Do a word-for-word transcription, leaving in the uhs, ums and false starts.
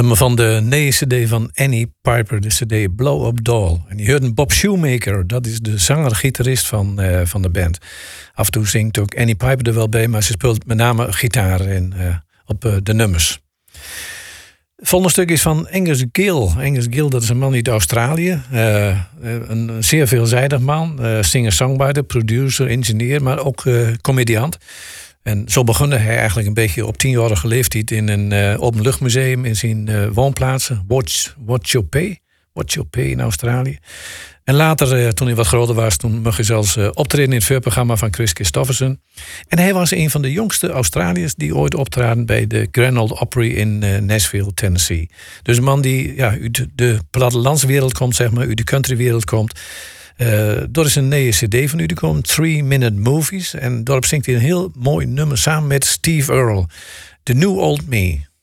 Nummer van de nieuwe cd van Annie Piper, de cd Blow Up Doll. En je hoort een Bob Shoemaker, dat is de zanger-gitarist van, uh, van de band. Af en toe zingt ook Annie Piper er wel bij, maar ze speelt met name gitaar in, uh, op uh, de nummers. Het volgende stuk is van Angus Gill. Angus Gill, dat is een man uit Australië. Uh, een zeer veelzijdig man. Uh, singer-songwriter, producer, engineer, maar ook uh, comediant. En zo begon hij eigenlijk een beetje op tienjarige leeftijd in een uh, openluchtmuseum in zijn uh, woonplaatsen. Watch, Watch Your Pay. Watch Your Pay in Australië. En later, uh, toen hij wat groter was, toen mocht hij zelfs uh, optreden in het voorprogramma van Chris Christofferson. En hij was een van de jongste Australiërs die ooit optraden bij de Grand Ole Opry in uh, Nashville, Tennessee. Dus een man die ja, uit de plattelandswereld komt, zeg maar, uit de countrywereld komt. Uh, door is een nieuwe cd van u te komen, Three Minute Movies. En daarop zingt hij een heel mooi nummer samen met Steve Earle. The New Old Me.